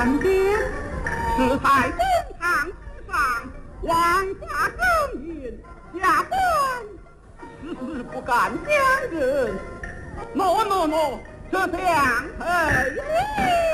看见是在公堂之上妄下争议，下官实不敢相认。喏，这相陪你。